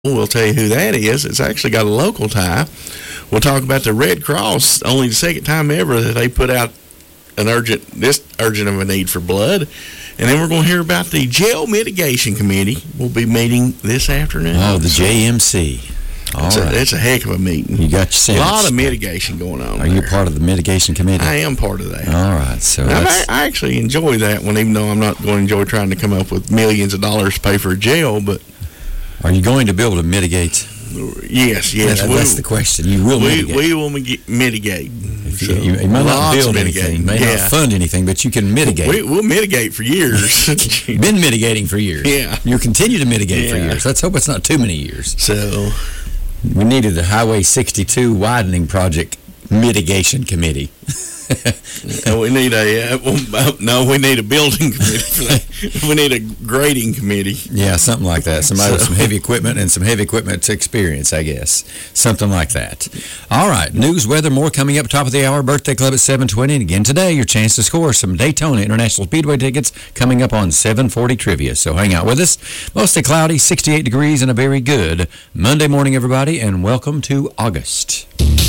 We'll tell you who that is. It's actually got a local tie. We'll talk about the Red Cross, only the second time ever that they put out this urgent of a need for blood. And then we're going to hear about the Jail Mitigation Committee. We'll be meeting this afternoon. Oh, the JMC. It's a heck of a meeting. You got your sense. A lot of mitigation going on. Are you part of the mitigation committee? I am part of that. All right. So I actually enjoy that one, even though I'm not going to enjoy trying to come up with millions of dollars to pay for a jail. But are you going to be able to mitigate? Yes. That's the question. You will mitigate. We will mitigate. You might not build anything, may not fund anything, but you can mitigate. We'll mitigate for years. Been mitigating for years. Yeah. You'll continue to mitigate for years. Let's hope it's not too many years. So we needed the Highway 62 widening project mitigation committee. we need we need a building committee for that. We need a grading committee. Yeah, something like that. Somebody with some heavy equipment and some heavy equipment experience, I guess. Something like that. All right, news, weather, more coming up top of the hour. Birthday Club at 7:20. And again today, your chance to score some Daytona International Speedway tickets coming up on 740 Trivia. So hang out with us. Mostly cloudy, 68 degrees, and a very good Monday morning, everybody, and welcome to August.